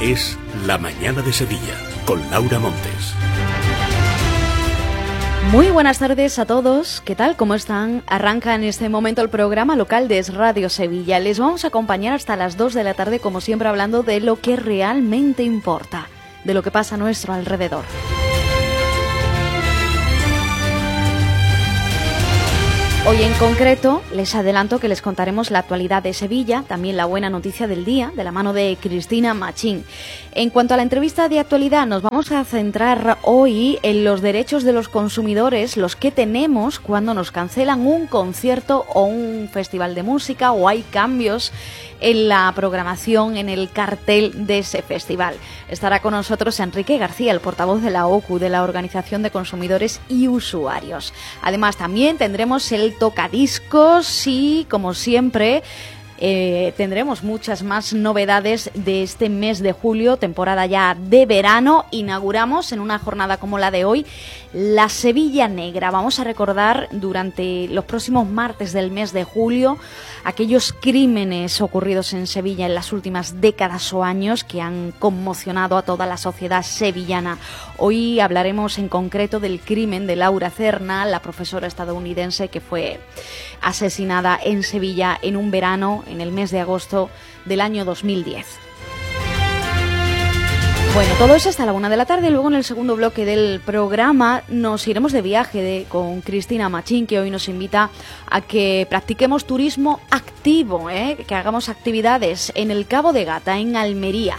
Es La Mañana de Sevilla, con Laura Montes. Muy buenas tardes a todos. ¿Qué tal? ¿Cómo están? Arranca en este momento el programa local de Radio Sevilla. Les vamos a acompañar hasta las 2 de la tarde, como siempre, hablando de lo que realmente importa, de lo que pasa a nuestro alrededor. Hoy en concreto les adelanto que les contaremos la actualidad de Sevilla, también la buena noticia del día, de la mano de Cristina Machín. En cuanto a la entrevista de actualidad, nos vamos a centrar hoy en los derechos de los consumidores, los que tenemos cuando nos cancelan un concierto o un festival de música o hay cambios en la programación, en el cartel de ese festival. Estará con nosotros Enrique García, el portavoz de la OCU, de la Organización de Consumidores y Usuarios. Además, también tendremos el tocadiscos y, como siempre, tendremos muchas más novedades de este mes de julio, temporada ya de verano. Inauguramos en una jornada como la de hoy la Sevilla Negra. Vamos a recordar durante los próximos martes del mes de julio aquellos crímenes ocurridos en Sevilla en las últimas décadas o años que han conmocionado a toda la sociedad sevillana. Hoy hablaremos en concreto del crimen de Laura Cerna, la profesora estadounidense que fue asesinada en Sevilla en un verano, en el mes de agosto del año 2010. Bueno, todo eso hasta la 1 de la tarde. Luego, en el segundo bloque del programa, nos iremos de viaje con Cristina Machín, que hoy nos invita a que practiquemos turismo activo, que hagamos actividades en el Cabo de Gata, en Almería.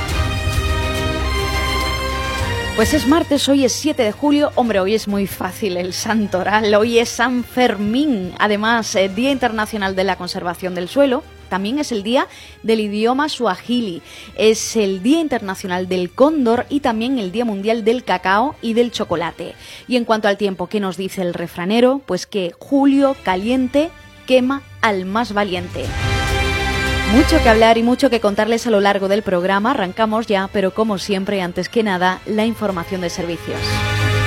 Pues es martes, hoy es 7 de julio. Hombre, hoy es muy fácil el santoral. Hoy es San Fermín. Además, Día Internacional de la Conservación del Suelo. También es el Día del Idioma Suajili. Es el Día Internacional del Cóndor y también el Día Mundial del Cacao y del Chocolate. Y en cuanto al tiempo, ¿qué nos dice el refranero? Pues que julio caliente quema al más valiente. Mucho que hablar y mucho que contarles a lo largo del programa. Arrancamos ya, pero como siempre, antes que nada, la información de servicios.